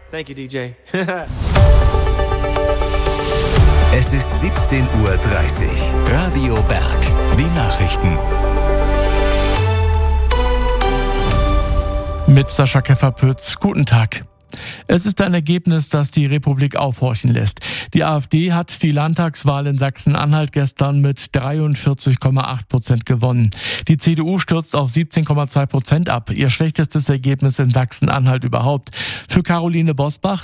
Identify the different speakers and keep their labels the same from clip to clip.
Speaker 1: Thank you, DJ.
Speaker 2: Es ist 17:30 Uhr. Radio Berg. Die Nachrichten.
Speaker 3: Mit Sascha Keffer-Pütz. Guten Tag. Es ist ein Ergebnis, das die Republik aufhorchen lässt. Die AfD hat die Landtagswahl in Sachsen-Anhalt gestern mit 43,8% gewonnen. Die CDU stürzt auf 17,2% ab, ihr schlechtestes Ergebnis in Sachsen-Anhalt überhaupt. Für Caroline Bosbach,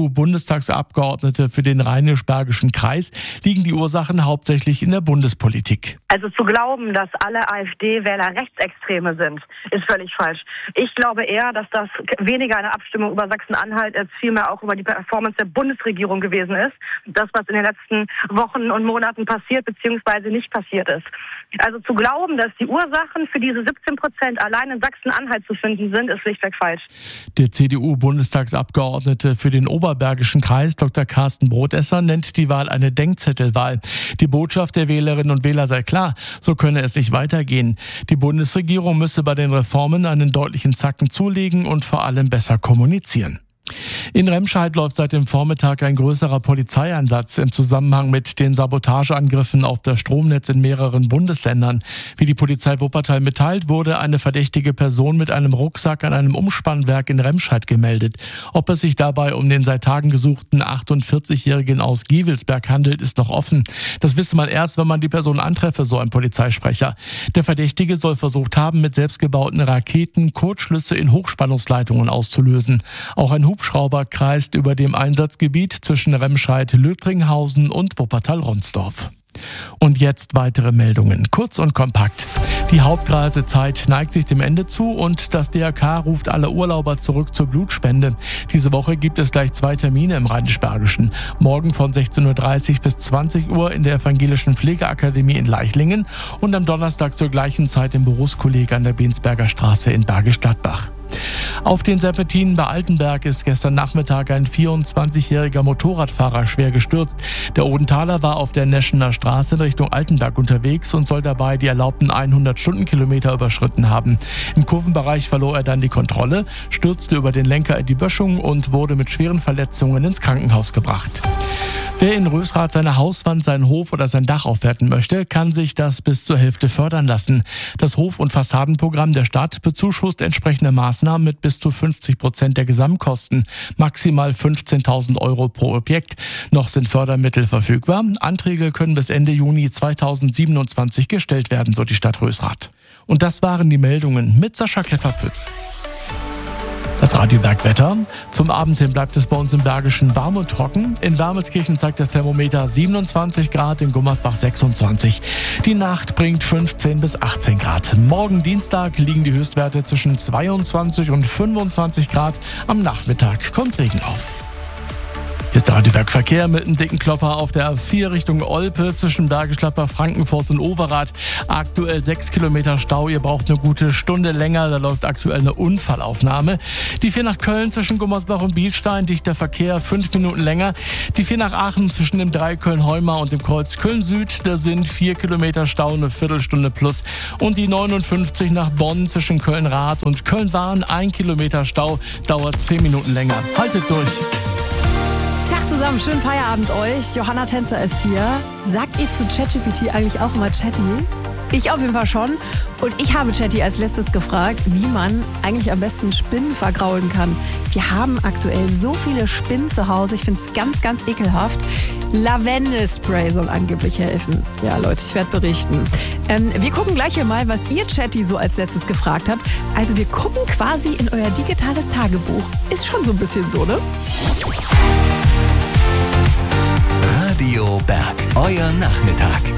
Speaker 3: CDU-Bundestagsabgeordnete für den Rheinisch-Bergischen Kreis, liegen die Ursachen hauptsächlich in der Bundespolitik.
Speaker 4: Also zu glauben, dass alle AfD-Wähler Rechtsextreme sind, ist völlig falsch. Ich glaube eher, dass das weniger eine Abstimmung über Sachsen-Anhalt als vielmehr auch über die Performance der Bundesregierung gewesen ist. Das, was in den letzten Wochen und Monaten passiert bzw. nicht passiert ist. Also zu glauben, dass die Ursachen für diese 17% allein in Sachsen-Anhalt zu finden sind, ist schlichtweg falsch.
Speaker 3: Der CDU-Bundestagsabgeordnete für den Oberbergischen Kreis, Dr. Carsten Brodesser, nennt die Wahl eine Denkzettelwahl. Die Botschaft der Wählerinnen und Wähler sei klar, so könne es nicht weitergehen. Die Bundesregierung müsse bei den Reformen einen deutlichen Zacken zulegen und vor allem besser kommunizieren. In Remscheid läuft seit dem Vormittag ein größerer Polizeieinsatz im Zusammenhang mit den Sabotageangriffen auf das Stromnetz in mehreren Bundesländern. Wie die Polizei Wuppertal mitteilt, wurde eine verdächtige Person mit einem Rucksack an einem Umspannwerk in Remscheid gemeldet. Ob es sich dabei um den seit Tagen gesuchten 48-Jährigen aus Gevelsberg handelt, ist noch offen. Das wisse man erst, wenn man die Person antreffe, so ein Polizeisprecher. Der Verdächtige soll versucht haben, mit selbstgebauten Raketen Kurzschlüsse in Hochspannungsleitungen auszulösen. Auch ein Hubschrauber kreist über dem Einsatzgebiet zwischen Remscheid-Lüttringhausen und Wuppertal-Ronsdorf. Und jetzt weitere Meldungen, kurz und kompakt. Die Hauptreisezeit neigt sich dem Ende zu und das DRK ruft alle Urlauber zurück zur Blutspende. Diese Woche gibt es gleich 2 Termine im Rheinisch-Bergischen. Morgen von 16:30 Uhr bis 20 Uhr in der Evangelischen Pflegeakademie in Leichlingen und am Donnerstag zur gleichen Zeit im Berufskolleg an der Bensberger Straße in Bergisch Gladbach. Auf den Serpentinen bei Altenberg ist gestern Nachmittag ein 24-jähriger Motorradfahrer schwer gestürzt. Der Odenthaler war auf der Neschener Straße in Richtung Altenberg unterwegs und soll dabei die erlaubten 100 Stundenkilometer überschritten haben. Im Kurvenbereich verlor er dann die Kontrolle, stürzte über den Lenker in die Böschung und wurde mit schweren Verletzungen ins Krankenhaus gebracht. Wer in Rösrath seine Hauswand, seinen Hof oder sein Dach aufwerten möchte, kann sich das bis zur Hälfte fördern lassen. Das Hof- und Fassadenprogramm der Stadt bezuschusst entsprechende Maßnahmen mit bis zu 50% der Gesamtkosten, maximal 15.000 € pro Objekt. Noch sind Fördermittel verfügbar. Anträge können bis Ende Juni 2027 gestellt werden, so die Stadt Rösrath. Und das waren die Meldungen mit Sascha Keffer-Pütz. Das Radiobergwetter. Zum Abend hin bleibt es bei uns im Bergischen warm und trocken. In Wermelskirchen zeigt das Thermometer 27 Grad, in Gummersbach 26. Die Nacht bringt 15 bis 18 Grad. Morgen Dienstag liegen die Höchstwerte zwischen 22 und 25 Grad. Am Nachmittag kommt Regen auf. Hier ist der Radioberg-Verkehr mit einem dicken Klopper auf der A4 Richtung Olpe zwischen Bergisch Gladbach, Frankenforst und Overath. Aktuell 6 Kilometer Stau, ihr braucht eine gute Stunde länger, da läuft aktuell eine Unfallaufnahme. Die 4 nach Köln zwischen Gummersbach und Bielstein, dichter Verkehr, 5 Minuten länger. Die 4 nach Aachen zwischen dem Dreieck Köln-Heumar und dem Kreuz Köln-Süd, da sind 4 Kilometer Stau, eine Viertelstunde plus. Und die 59 nach Bonn zwischen Köln-Rath und Köln-Wahn, 1 Kilometer Stau, dauert 10 Minuten länger. Haltet durch!
Speaker 5: Tag zusammen, schönen Feierabend euch. Johanna Tänzer ist hier. Sagt ihr zu ChatGPT eigentlich auch immer Chatty? Ich auf jeden Fall schon. Und ich habe Chatty als letztes gefragt, wie man eigentlich am besten Spinnen vergraulen kann. Wir haben aktuell so viele Spinnen zu Hause. Ich finde es ganz, ganz ekelhaft. Lavendelspray soll angeblich helfen. Ja, Leute, ich werde berichten. Wir gucken gleich hier mal, was ihr Chatty so als letztes gefragt habt. Also wir gucken quasi in euer digitales Tagebuch. Ist schon so ein bisschen so, ne?
Speaker 2: Radio Berg, euer Nachmittag.